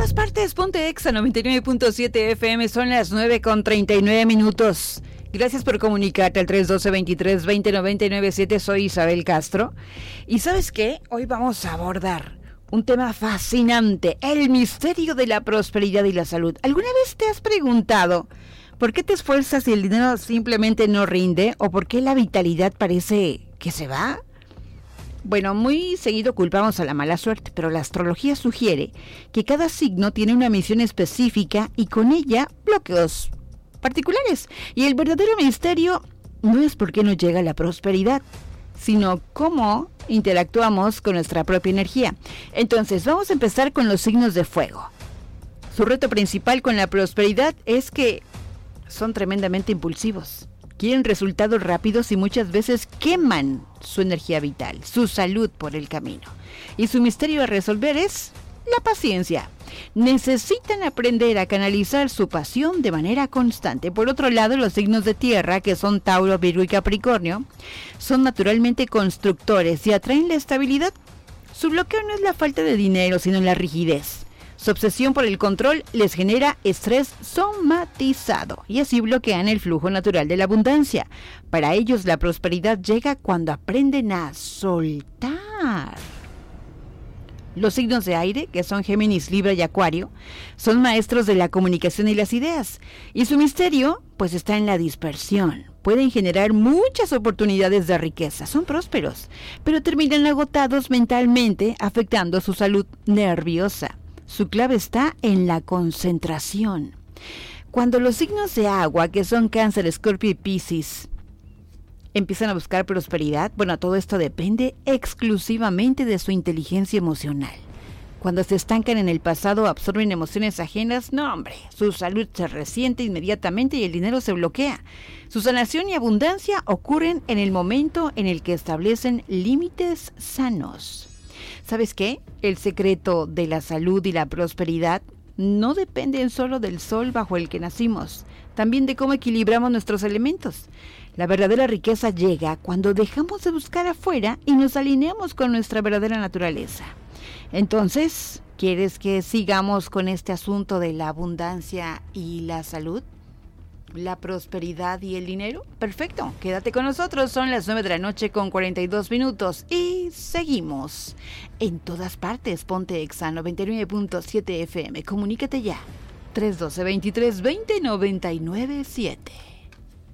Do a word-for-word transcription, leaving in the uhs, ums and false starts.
todas partes, ponte Exa noventa y nueve punto siete F M, son las nueve con treinta y nueve minutos. Gracias por comunicarte al tres uno dos, veintitrés, veinte, noventa y nueve siete. Soy Isabel Castro. ¿Y sabes qué? Hoy vamos a abordar un tema fascinante, el misterio de la prosperidad y la salud. ¿Alguna vez te has preguntado por qué te esfuerzas y el dinero simplemente no rinde? ¿O por qué la vitalidad parece que se va? Bueno, muy seguido culpamos a la mala suerte, pero la astrología sugiere que cada signo tiene una misión específica y con ella bloqueos particulares. Y el verdadero misterio no es por qué no llega la prosperidad, sino cómo interactuamos con nuestra propia energía. Entonces, vamos a empezar con los signos de fuego. Su reto principal con la prosperidad es que son tremendamente impulsivos. Quieren resultados rápidos y muchas veces queman su energía vital, su salud por el camino. Y su misterio a resolver es la paciencia. Necesitan aprender a canalizar su pasión de manera constante. Por otro lado, los signos de tierra, que son Tauro, Virgo y Capricornio, son naturalmente constructores y atraen la estabilidad. Su bloqueo no es la falta de dinero, sino la rigidez. Su obsesión por el control les genera estrés somatizado y así bloquean el flujo natural de la abundancia. Para ellos la prosperidad llega cuando aprenden a soltar. Los signos de aire, que son Géminis, Libra y Acuario, son maestros de la comunicación y las ideas. Y su misterio, pues, está en la dispersión. Pueden generar muchas oportunidades de riqueza, son prósperos, pero terminan agotados mentalmente, afectando su salud nerviosa. Su clave está en la concentración. Cuando los signos de agua, que son Cáncer, Escorpio y Piscis, empiezan a buscar prosperidad, bueno, todo esto depende exclusivamente de su inteligencia emocional. Cuando se estancan en el pasado, absorben emociones ajenas, no hombre, su salud se resiente inmediatamente y el dinero se bloquea. Su sanación y abundancia ocurren en el momento en el que establecen límites sanos. ¿Sabes qué? El secreto de la salud y la prosperidad no dependen solo del sol bajo el que nacimos, también de cómo equilibramos nuestros elementos. La verdadera riqueza llega cuando dejamos de buscar afuera y nos alineamos con nuestra verdadera naturaleza. Entonces, ¿quieres que sigamos con este asunto de la abundancia y la salud? ¿La prosperidad y el dinero? Perfecto, quédate con nosotros, son las nueve de la noche con cuarenta y dos minutos y seguimos. En todas partes, ponte Exa noventa y nueve punto siete F M, comunícate ya, tres uno dos, veintitrés, veinte, noventa y nueve siete.